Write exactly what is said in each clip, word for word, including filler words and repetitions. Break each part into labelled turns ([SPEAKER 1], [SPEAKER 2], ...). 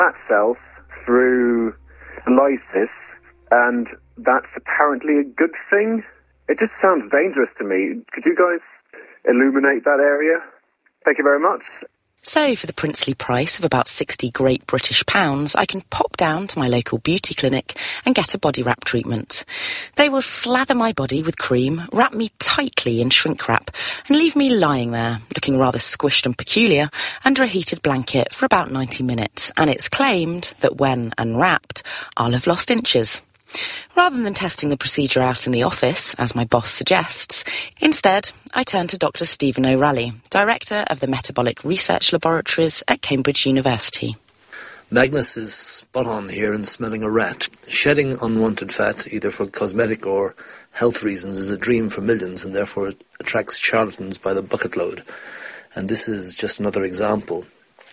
[SPEAKER 1] fat cells through lysis, and that's apparently a good thing. It just sounds dangerous to me. Could you guys illuminate that area? Thank you very much.
[SPEAKER 2] So, for the princely price of about sixty great British pounds, I can pop down to my local beauty clinic and get a body wrap treatment. They will slather my body with cream, wrap me tightly in shrink wrap, and leave me lying there, looking rather squished and peculiar, under a heated blanket for about ninety minutes, and it's claimed that when unwrapped, I'll have lost inches. Rather than testing the procedure out in the office, as my boss suggests, instead, I turn to Doctor Stephen O'Ralley, Director of the Metabolic Research Laboratories at Cambridge University.
[SPEAKER 3] Magnus is spot on here in smelling a rat. Shedding unwanted fat, either for cosmetic or health reasons, is a dream for millions, and therefore it attracts charlatans by the bucket load. And this is just another example.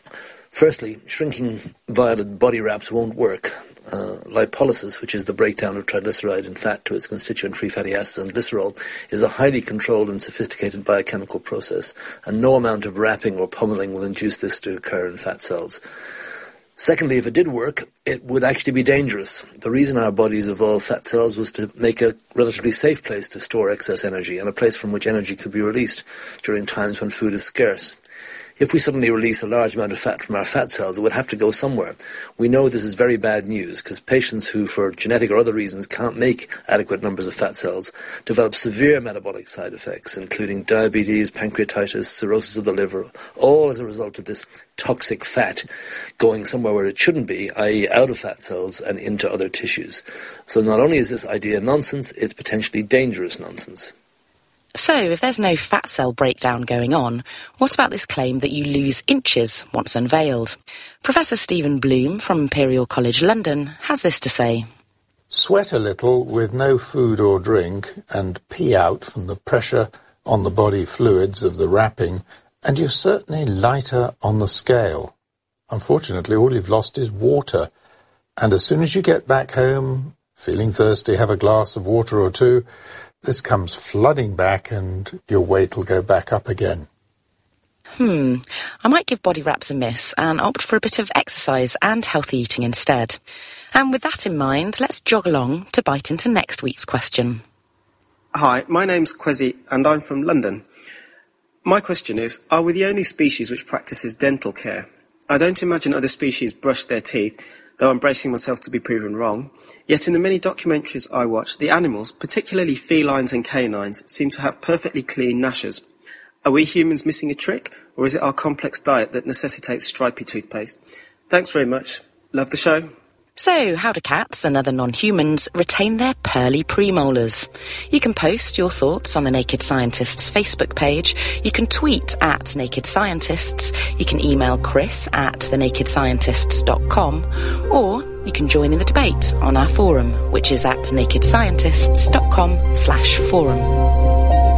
[SPEAKER 3] Firstly, shrinking via the body wraps won't work. Uh, lipolysis, which is the breakdown of triglyceride and fat to its constituent free fatty acids and glycerol, is a highly controlled and sophisticated biochemical process, and no amount of wrapping or pummeling will induce this to occur in fat cells. Secondly, if it did work, it would actually be dangerous. The reason our bodies evolved fat cells was to make a relatively safe place to store excess energy, and a place from which energy could be released during times when food is scarce. If we suddenly release a large amount of fat from our fat cells, it would have to go somewhere. We know this is very bad news, because patients who, for genetic or other reasons, can't make adequate numbers of fat cells develop severe metabolic side effects, including diabetes, pancreatitis, cirrhosis of the liver, all as a result of this toxic fat going somewhere where it shouldn't be, that is out of fat cells and into other tissues. So not only is this idea nonsense, it's potentially dangerous nonsense.
[SPEAKER 2] So, if there's no fat cell breakdown going on, what about this claim that you lose inches once unveiled? Professor Stephen Bloom from Imperial College London has this to say.
[SPEAKER 4] Sweat a little with no food or drink and pee out from the pressure on the body fluids of the wrapping, and you're certainly lighter on the scale. Unfortunately, all you've lost is water, and as soon as you get back home, feeling thirsty, have a glass of water or two, this comes flooding back and your weight will go back up again.
[SPEAKER 2] Hmm, I might give body wraps a miss and opt for a bit of exercise and healthy eating instead. And with that in mind, let's jog along to bite into next week's question.
[SPEAKER 5] Hi, my name's Kwesi and I'm from London. My question is, are we the only species which practices dental care? I don't imagine other species brush their teeth, though I'm bracing myself to be proven wrong. Yet in the many documentaries I watch, the animals, particularly felines and canines, seem to have perfectly clean gnashes. Are we humans missing a trick, or is it our complex diet that necessitates stripy toothpaste? Thanks very much. Love the show.
[SPEAKER 2] So, how do cats and other non-humans retain their pearly premolars? You can post your thoughts on the Naked Scientists Facebook page, you can tweet at Naked Scientists, you can email Chris at the naked scientists dot com, or you can join in the debate on our forum, which is at naked scientists dot com slash forum.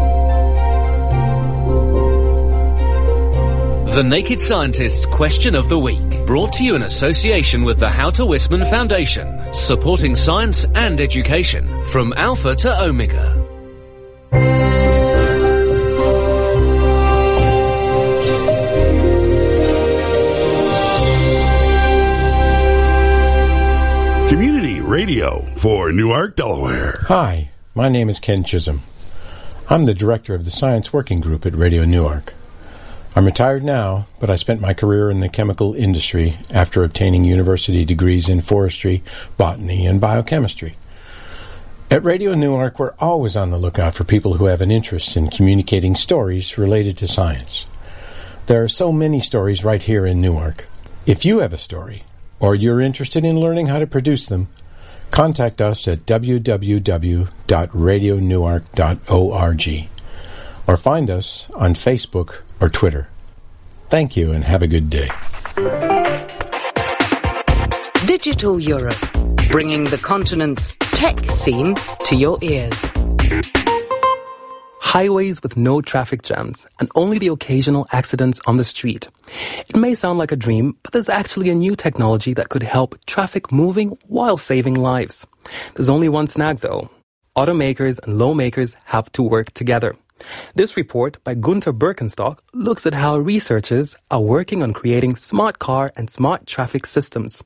[SPEAKER 6] The Naked Scientists Question of the Week, brought to you in association with the Houter Wisman Foundation, supporting science and education from Alpha to Omega.
[SPEAKER 7] Community radio for Newark, Delaware.
[SPEAKER 8] Hi, my name is Ken Chisholm. I'm the director of the Science Working Group at Radio Newark. I'm retired now, but I spent my career in the chemical industry after obtaining university degrees in forestry, botany, and biochemistry. At Radio Newark, we're always on the lookout for people who have an interest in communicating stories related to science. There are so many stories right here in Newark. If you have a story, or you're interested in learning how to produce them, contact us at w w w dot radio newark dot org or find us on Facebook or Twitter. Thank you and have a good day.
[SPEAKER 9] Digital Europe, bringing the continent's tech scene to your ears.
[SPEAKER 10] Highways with no traffic jams and only the occasional accidents on the street. It may sound like a dream, but there's actually a new technology that could help traffic moving while saving lives. There's only one snag though. Automakers and lawmakers have to work together. This report by Gunther Birkenstock looks at how researchers are working on creating smart car and smart traffic systems.